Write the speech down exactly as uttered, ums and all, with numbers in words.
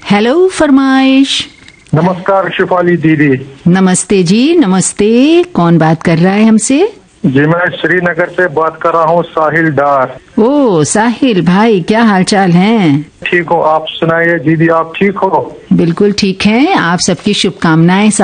Hello फरमाइश। नमस्कार शिफाली दीदी। नमस्ते जी, नमस्ते। कौन बात कर रहा है हमसे? जी मैं श्रीनगर से बात कर रहा हूँ, साहिल डार। ओ साहिल भाई, क्या हाल चाल है? ठीक हो, आप सुनाइए दीदी, आप ठीक हो? बिल्कुल ठीक है। आप सबकी शुभकामनाएं